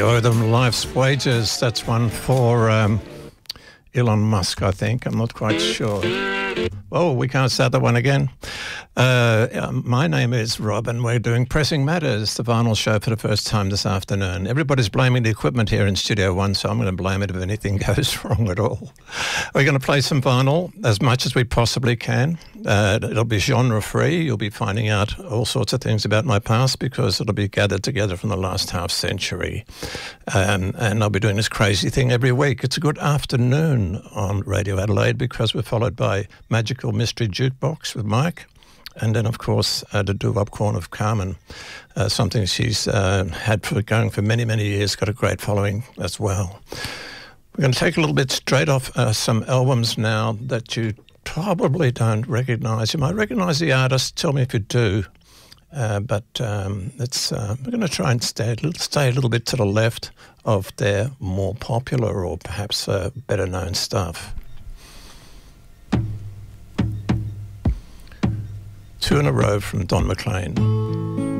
You owe them life's wages. That's one for Elon Musk, I think. I'm not quite sure. Oh, we can't start that one again. My name is Rob, and we're doing Pressing Matters, the vinyl show for the first time this afternoon. Everybody's blaming the equipment here in Studio One, so I'm going to blame it if anything goes wrong at all. We're going to play some vinyl as much as we possibly can. It'll be genre-free. You'll be finding out all sorts of things about my past because it'll be gathered together from the last half century. And I'll be doing this crazy thing every week. It's a good afternoon on Radio Adelaide because we're followed by Magical Mystery Jukebox with Mike. And then, of course, the doo-wop corner of Carmen, something she's had going for many, many years, got a great following as well. We're going to take a little bit straight off some albums now that you probably don't recognise. You might recognise the artist, tell me if you do, but we're going to try and stay a little bit to the left of their more popular or perhaps better-known stuff. Two in a row from Don McLean.